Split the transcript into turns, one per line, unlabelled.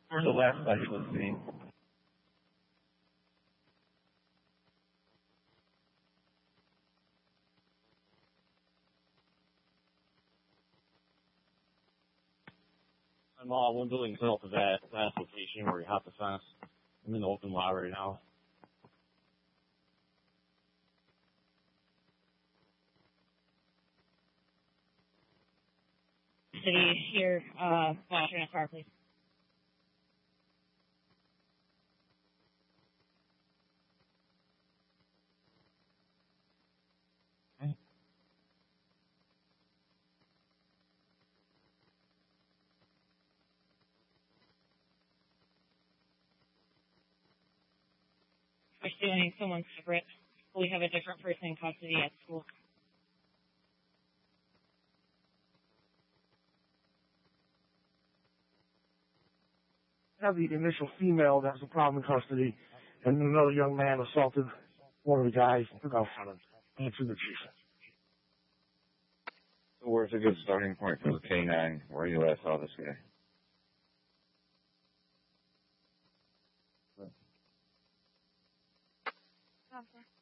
For the last site was seen. I'm one building south of that last location where he hopped the fence. I'm in the open lot right now.
City here, flashing a car, please.
Okay.
We're stealing someone separate. We have a different person in custody at school.
Have the initial female that was a problem in custody, and another young man assaulted one of the guys and took off running. Answer the chief.
So where's a good starting point for the K9? Where you last saw this guy?
Officer.